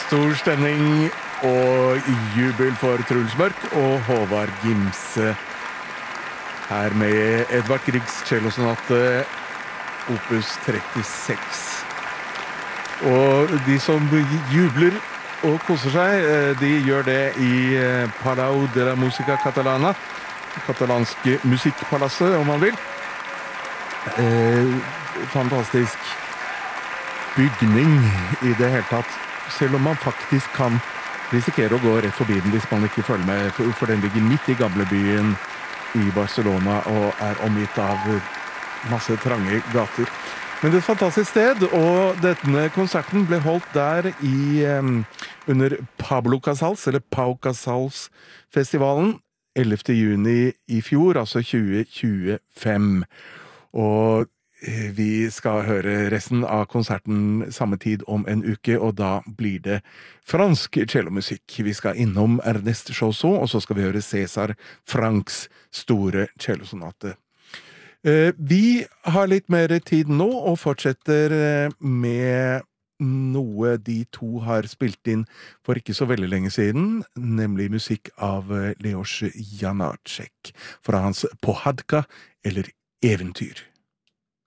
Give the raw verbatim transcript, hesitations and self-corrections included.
Stor stemning og jubel for Truls Mørk og Håvard Gimse. Her med Edvard Griegs cellosonate opus trettiseks. Og de som jubler og koser seg, de gjør det i Palau de la Música Catalana, det katalanske musikkpalasset, om man vil. Eh, fantastisk bygning i det hele tatt, selv om man faktisk kan risikere å gå rett forbi den hvis man ikke følger med, for den ligger midt i gamlebyen i Barcelona og er omgitt av masse trange gater. Men det er et fantastisk sted, og denne konserten ble holdt der i, um, under Pablo Casals, eller Pau Casals-festivalen, ellevte juni i fjor, altså tjue tjuefem. Og vi skal høre resten av konserten samme tid om en uke, og da blir det fransk cellomusikk. Vi skal innom Ernest Chaussot, og så skal vi høre César Franks store cellosonate. Vi har litt mer tid nå, og fortsetter med noe de to har spilt inn for ikke så veldig lenge siden, nemlig musikk av Leos Janáček, fra hans Pohádka, eller Eventyr.